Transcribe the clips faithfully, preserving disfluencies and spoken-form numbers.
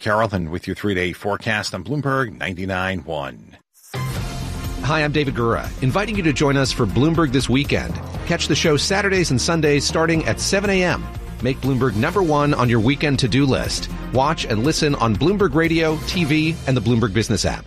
Carroll, and with your three-day forecast on Bloomberg ninety-nine point one. Hi, I'm David Gura, inviting you to join us for Bloomberg This Weekend. Catch the show Saturdays and Sundays starting at seven a.m. Make Bloomberg number one on your weekend to-do list. Watch and listen on Bloomberg Radio, T V, and the Bloomberg Business app.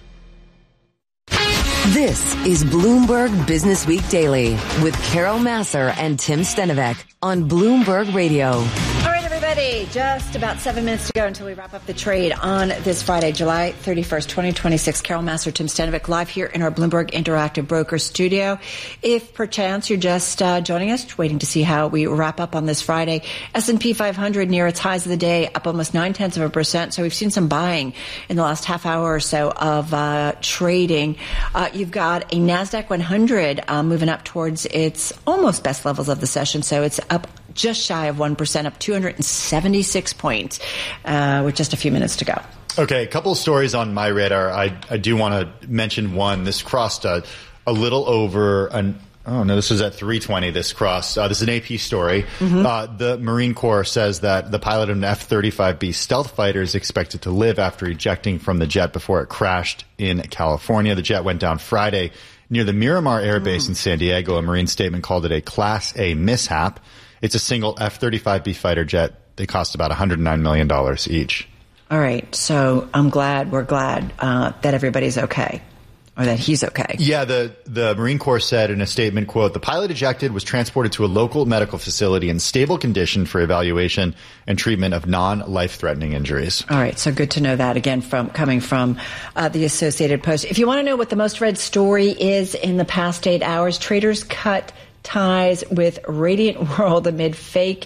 This is Bloomberg Business Week Daily with Carol Massar and Tim Stenovec on Bloomberg Radio. All right, everybody, just about seven minutes to go until we wrap up the trade on this Friday, July thirty-first, twenty twenty-six. Carol Massar, Tim Stenovec, live here in our Bloomberg Interactive Broker studio. If perchance you're just uh, joining us, waiting to see how we wrap up on this Friday, S and P five hundred near its highs of the day, up almost nine tenths of a percent. So we've seen some buying in the last half hour or so of uh, trading. Uh, you've got a NASDAQ one hundred uh, moving up towards its almost best levels of the session. So it's up just shy of one percent, up two hundred seventy-six points uh, with just a few minutes to go. Okay, a couple of stories on my radar. I, I do want to mention one. This crossed a, a little over an Oh, no, this was at three twenty, this cross. Uh, this is an A P story. Mm-hmm. Uh, the Marine Corps says that the pilot of an F thirty-five B stealth fighter is expected to live after ejecting from the jet before it crashed in California. The jet went down Friday near the Miramar Air Base mm. in San Diego. A Marine statement called it a Class A mishap. It's a single F thirty-five B fighter jet. They cost about one hundred nine million dollars each. All right. So I'm glad, we're glad uh, that everybody's okay. Or that he's okay. Yeah, the, the Marine Corps said in a statement, quote, the pilot ejected was transported to a local medical facility in stable condition for evaluation and treatment of non-life-threatening injuries. All right, so good to know that, again, from coming from uh, the Associated Post. If you want to know what the most read story is in the past eight hours, traders cut ties with Radiant World amid fake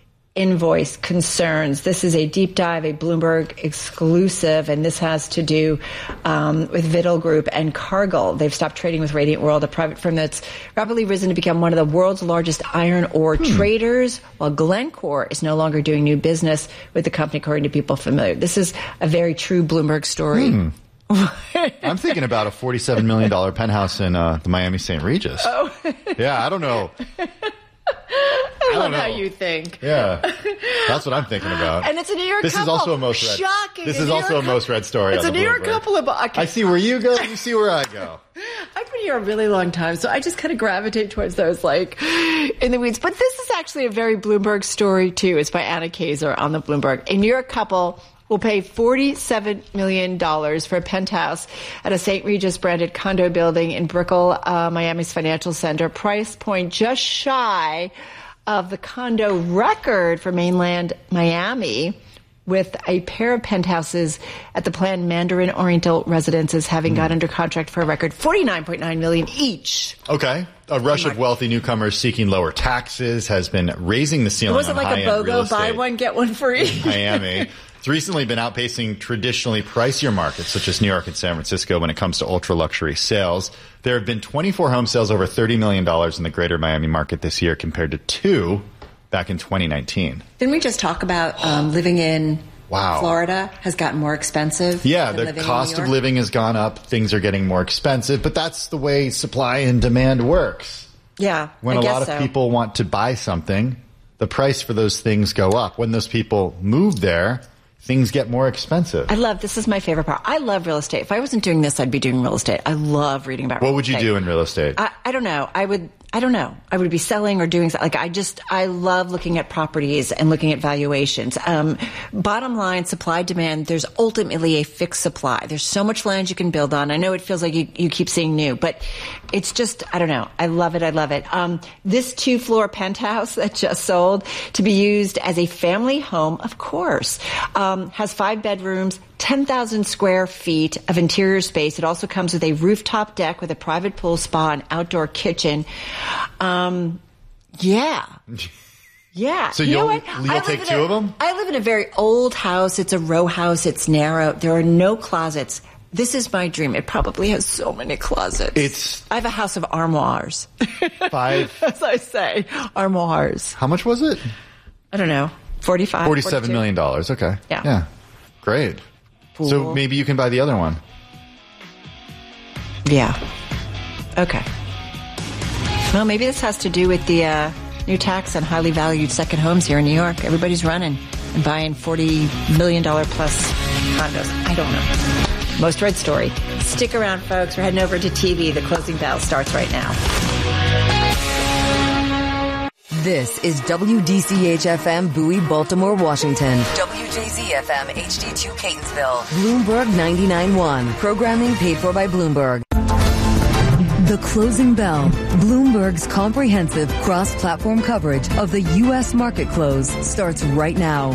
invoice concerns. This is a deep dive, a Bloomberg exclusive, and this has to do um, with Vittle Group and Cargill. They've stopped trading with Radiant World, a private firm that's rapidly risen to become one of the world's largest iron ore hmm. traders, while Glencore is no longer doing new business with the company, according to people familiar. This is a very true Bloomberg story. Hmm. I'm thinking about a forty-seven million dollars penthouse in uh, the Miami Saint Regis. Oh. Yeah, I don't know. I, I love how you think. Yeah, that's what I'm thinking about. And it's a New York this couple. This is also a most read. Shocking. This a is New also York a most read story. It's on a the New York Bloomberg. couple of. I, I see where you go. You see where I go. I've been here a really long time, so I just kind of gravitate towards those, like, in the weeds. But this is actually a very Bloomberg story too. It's by Anna Kaiser on the Bloomberg. A New York couple will pay forty-seven million dollars for a penthouse at a Saint Regis branded condo building in Brickell, uh, Miami's financial center. Price point just shy of the condo record for mainland Miami, with a pair of penthouses at the planned Mandarin Oriental residences having mm. got under contract for a record forty-nine point nine million dollars each. Okay. A rush of wealthy newcomers seeking lower taxes has been raising the ceiling was on it like a BOGO, buy one, get one free? In Miami. It's recently been outpacing traditionally pricier markets such as New York and San Francisco when it comes to ultra-luxury sales. There have been twenty-four home sales over thirty million dollars in the greater Miami market this year compared to two back in twenty nineteen. Didn't we just talk about um, living in wow. Florida has gotten more expensive? Yeah, the cost of living has gone up. Things are getting more expensive, but that's the way supply and demand works. Yeah, When I a guess lot of so. people want to buy something, the price for those things go up. When those people move there, things get more expensive. I love, this is my favorite part. I love real estate. If I wasn't doing this, I'd be doing real estate. I love reading about real estate. What would you do in real estate? I, I don't know. I would, I don't know. I would be selling or doing something. Like, I just, I love looking at properties and looking at valuations. Um, bottom line, supply, demand, there's ultimately a fixed supply. There's so much land you can build on. I know it feels like you, you keep seeing new, but it's just, I don't know. I love it. I love it. Um, this two floor penthouse that just sold to be used as a family home, of course, um, has five bedrooms, ten thousand square feet of interior space. It also comes with a rooftop deck with a private pool, spa, and outdoor kitchen. Um, yeah. Yeah. So you you'll, know what? you'll take two a, of them? I live in a very old house. It's a row house. It's narrow. There are no closets. This is my dream. It probably has so many closets. It's. I have a house of armoires. Five. As I say, armoires. How much was it? I don't know. forty-five. Forty-seven million dollars. Okay. Yeah. Yeah. Great. Pool. So maybe you can buy the other one. Yeah. Okay. Well, maybe this has to do with the uh, new tax on highly valued second homes here in New York. Everybody's running and buying forty million dollars plus condos. I don't know. Most read story. Stick around, folks. We're heading over to T V. The closing bell starts right now. This is W D C H F M Bowie, Baltimore, Washington. W J Z F M H D two Catonsville. Bloomberg ninety-nine point one. Programming paid for by Bloomberg. The Closing Bell. Bloomberg's comprehensive cross-platform coverage of the U S market close starts right now.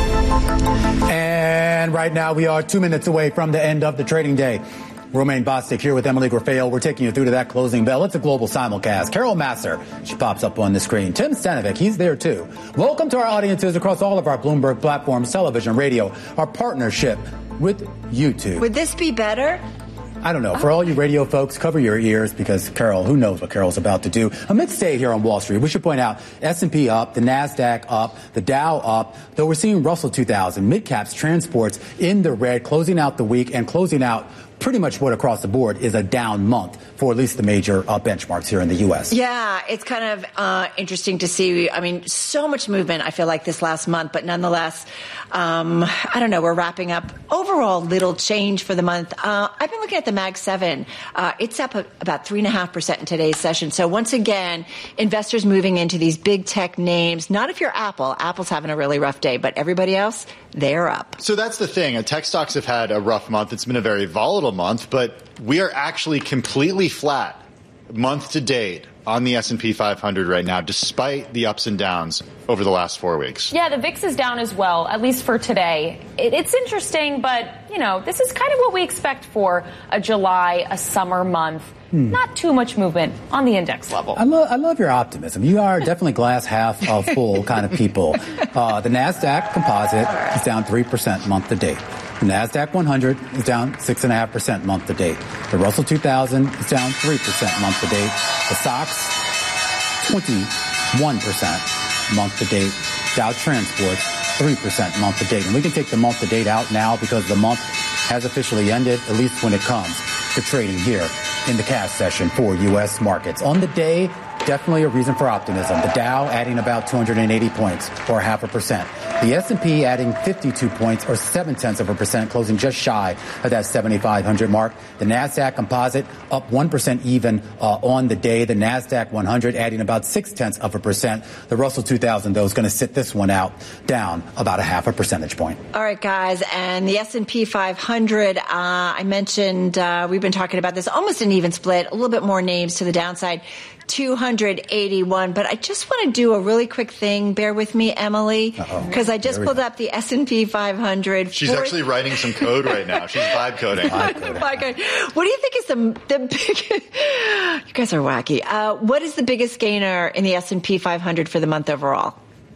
And right now we are two minutes away from the end of the trading day. Romaine Bostick here with Emily Grafale. We're taking you through to that closing bell. It's a global simulcast. Carol Massar, she pops up on the screen. Tim Stanovic, he's there too. Welcome to our audiences across all of our Bloomberg platforms, television, radio, our partnership with YouTube. Would this be better? I don't know. For all you radio folks, cover your ears because Carol, who knows what Carol's about to do. A mixed day here on Wall Street. We should point out S and P up, the NASDAQ up, the Dow up, though we're seeing Russell two thousand, mid-caps, transports in the red, closing out the week and closing out pretty much what across the board is a down month for at least the major uh, benchmarks here in the U S. Yeah, it's kind of uh, interesting to see. I mean, so much movement, I feel like, this last month, but nonetheless, um, I don't know, we're wrapping up. Overall, little change for the month. Uh, I've been looking at the Mag seven. Uh, it's up a, about three point five percent in today's session. So once again, investors moving into these big tech names. Not if you're Apple. Apple's having a really rough day, but everybody else, they're up. So that's the thing. Tech stocks have had a rough month. It's been a very volatile month, but we are actually completely flat month to date on the S and P five hundred right now, despite the ups and downs over the last four weeks. Yeah, the V I X is down as well, at least for today. It, it's interesting, but, you know, this is kind of what we expect for a July, a summer month. Hmm. Not too much movement on the index level. I love, I love your optimism. You are definitely glass half of full kind of people. Uh, the NASDAQ composite is down three percent month to date. The NASDAQ one hundred is down six point five percent month to date. The Russell two thousand is down three percent month to date. The S O X, twenty-one percent month to date. Dow Transports, three percent month to date. And we can take the month to date out now because the month has officially ended, at least when it comes to trading here in the cash session for U S markets. On the day, definitely a reason for optimism. The Dow adding about two hundred eighty points, or half a percent. The S and P adding fifty-two points, or seven tenths of a percent, closing just shy of that seventy-five hundred mark. The NASDAQ composite up one percent even uh, on the day. The NASDAQ one hundred adding about six tenths of a percent. The Russell two thousand, though, is going to sit this one out down about a half a percentage point. All right, guys. And the S and P five hundred, uh, I mentioned, uh, we've been talking about this, almost an even split, a little bit more names to the downside. two hundred eighty-one. But I just want to do a really quick thing. Bear with me, Emily, because I just pulled up the S and P five hundred. She's actually writing some code right now. She's vibe coding. Vibe coding. What do you think is the the big? You guys are wacky. Uh, what is the biggest gainer in the S and P five hundred for the month overall?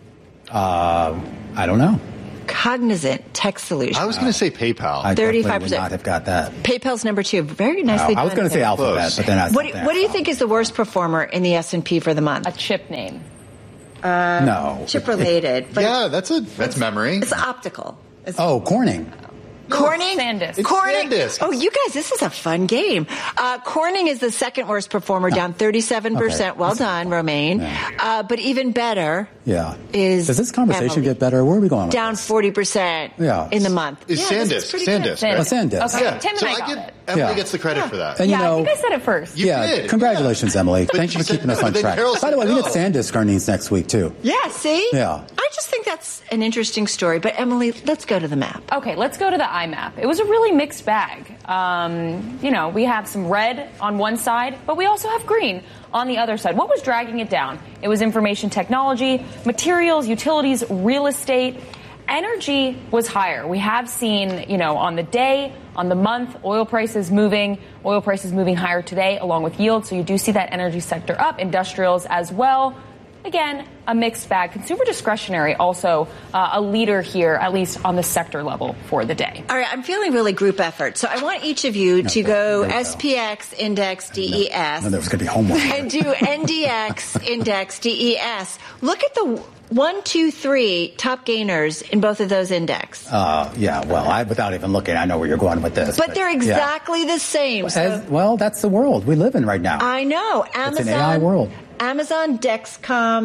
Uh, I don't know. Cognizant Tech Solutions. I was going to say PayPal. I thirty-five percent. would not have got that. PayPal's number two. Very nicely no, I was done. going to say Alphabet, but then I What, what do you think is the worst performer in the S and P for the month? A chip name. Uh, no. Chip related. But yeah, that's a that's memory. It's optical. It's oh, Corning. Corning? SanDisk. It's Corning. SanDisk. Oh, you guys, this is a fun game. Uh, Corning is the second worst performer, down thirty-seven percent. Okay. Well done, Romaine. Yeah. Uh, but even better Yeah. is Does this conversation Emily. get better? Where are we going with Down this? forty percent Yeah. in the month. Is yeah, this SanDisk. pretty good. SanDisk. SanDisk. Oh, SanDisk. Okay, Yeah. Tim and so I I got get it. Emily Yeah. gets the credit Yeah. for that. And, Yeah, you know, I think I said it first. You yeah, did. congratulations, Emily. But Thank you she for said keeping us no, on then track. Carol By said the way, we no. get SanDisk earnings next week, too. Yeah, see? Yeah. I just think that's an interesting story. But Emily, let's go to the map. Okay, let's go to the I MAP. It was a really mixed bag. Um, you know, we have some red on one side, but we also have green on the other side. What was dragging it down? It was information technology, materials, utilities, real estate. Energy was higher. We have seen, you know, on the day, on the month, oil prices moving, oil prices moving higher today along with yield. So you do see that energy sector up, industrials as well. Again, a mixed bag. Consumer discretionary also uh, a leader here, at least on the sector level for the day. All right, I'm feeling really group effort. So I want each of you No, to there- go there you go. S P X index D E S. No, there was going to be homework. And do N D X index D E S. Look at the one, two, three top gainers in both of those index. Uh, yeah, well, I, without even looking, I know where you're going with this. But they're yeah. exactly the same. So As, well, that's the world we live in right now. I know. Amazon, It's an A I world. Amazon, Dexcom,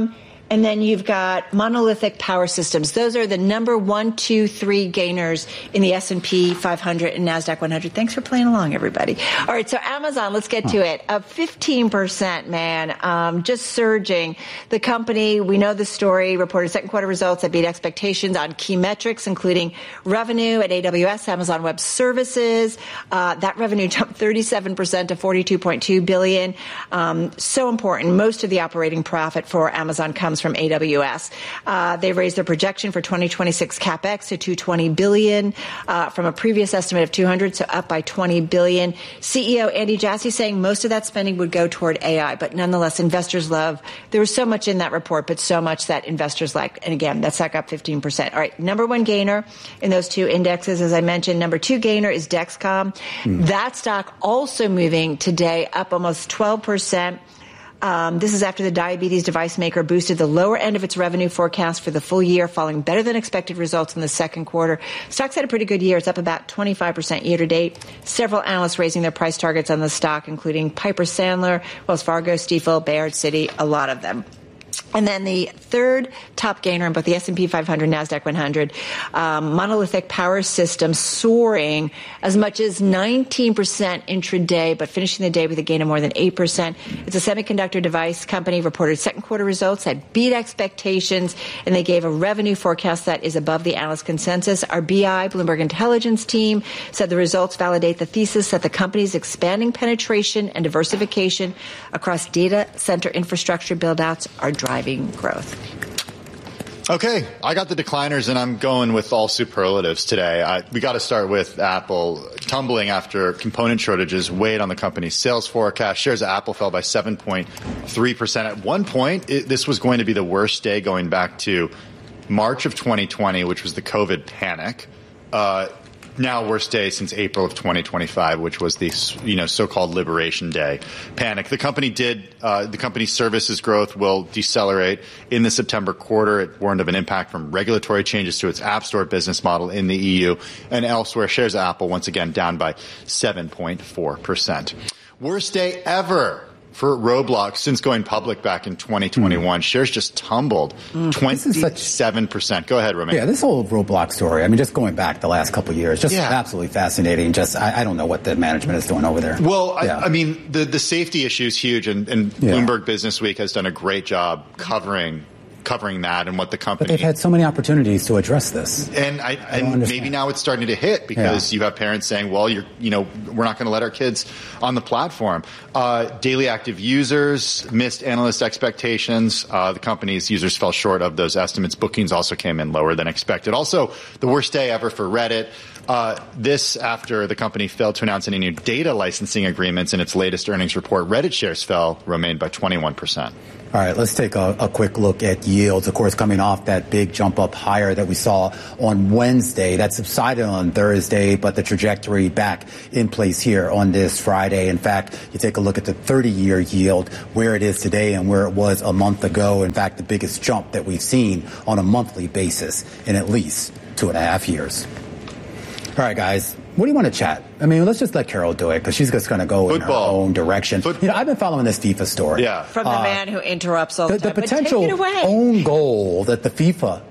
And then you've got Monolithic Power Systems. Those are the number one, two, three gainers in the S and P five hundred and NASDAQ one hundred. Thanks for playing along, everybody. All right, so Amazon, let's get to it. Up fifteen percent, man, um, just surging. The company, we know the story, reported second quarter results that beat expectations on key metrics, including revenue at A W S, Amazon Web Services. Uh, that revenue jumped thirty-seven percent to forty-two point two billion dollars. Um, so important. Most of the operating profit for Amazon comes from A W S. Uh, they raised their projection for twenty twenty-six CapEx to two hundred twenty billion dollars uh, from a previous estimate of two hundred, so up by twenty billion dollars. C E O Andy Jassy saying most of that spending would go toward A I, but nonetheless, investors love. There was so much in that report, but so much that investors like. And again, that's like up fifteen percent. All right, number one gainer in those two indexes, as I mentioned. Number two gainer is Dexcom. Mm. That stock also moving today, up almost twelve percent. Um, this is after the diabetes device maker boosted the lower end of its revenue forecast for the full year, following better than expected results in the second quarter. Stock's had a pretty good year. It's up about twenty-five percent year to date. Several analysts raising their price targets on the stock, including Piper Sandler, Wells Fargo, Stifel, Baird, Citi, a lot of them. And then the third top gainer in both the S and P five hundred and NASDAQ one hundred, um, Monolithic Power Systems soaring as much as nineteen percent intraday, but finishing the day with a gain of more than eight percent. It's a semiconductor device company, reported second quarter results that beat expectations, and they gave a revenue forecast that is above the analyst consensus. Our B I, Bloomberg Intelligence team, said the results validate the thesis that the company's expanding penetration and diversification across data center infrastructure build-outs are driving growth. Okay, I got the decliners, and I'm going with all superlatives today. I, we got to start with Apple tumbling after component shortages weighed on the company's sales forecast. Shares of Apple fell by seven point three percent. At one point, it, this was going to be the worst day going back to March of twenty twenty, which was the COVID panic. Uh, now worst day since April of twenty twenty-five, which was the, you know, so-called Liberation Day panic. The company did, uh, the company's services growth will decelerate in the September quarter. It warned of an impact from regulatory changes to its App Store business model in the E U and elsewhere. Shares of Apple once again down by seven point four percent. Worst day ever for Roblox since going public back in twenty twenty-one. Mm. Shares just tumbled mm. twenty-seven percent. Go ahead, Romain. Yeah, this whole Roblox story, I mean, just going back the last couple of years, just yeah. absolutely fascinating. Just, I, I don't know what the management is doing over there. Well, yeah. I, I mean, the, the safety issue is huge, and, and yeah. Bloomberg Business Week has done a great job covering covering that and what the company... But they've had so many opportunities to address this. And I, I and maybe now it's starting to hit because yeah. you have parents saying, well, you're, you know, we're not going to let our kids on the platform. Uh, daily active users missed analyst expectations. Uh, the company's users fell short of those estimates. Bookings also came in lower than expected. Also, the worst day ever for Reddit. Uh, this after the company failed to announce any new data licensing agreements in its latest earnings report. Reddit shares fell, remained by twenty-one percent. All right, let's take a, a quick look at yields. Of course, coming off that big jump up higher that we saw on Wednesday. That subsided on Thursday, but the trajectory back in place here on this Friday. In fact, you take a look at the thirty-year yield, where it is today and where it was a month ago. In fact, the biggest jump that we've seen on a monthly basis in at least two and a half years. All right, guys, what do you want to chat? I mean, let's just let Carol do it because she's just going to go Football. in her own direction. Football. You know, I've been following this FIFA story. Yeah. From the uh, man who interrupts all the, the time. The potential but take it away. own goal that the FIFA